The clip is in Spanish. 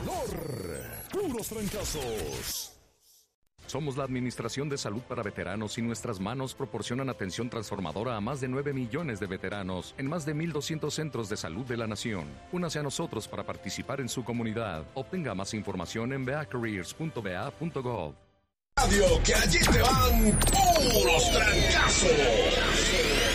color. Puros trancazos. Somos la Administración de Salud para Veteranos y nuestras manos proporcionan atención transformadora a más de 9 millones de veteranos en más de 1,200 centros de salud de la nación. Únase a nosotros para participar en su comunidad. Obtenga más información en beacareers.ba.gov. Radio, que allí te van puros trancazos.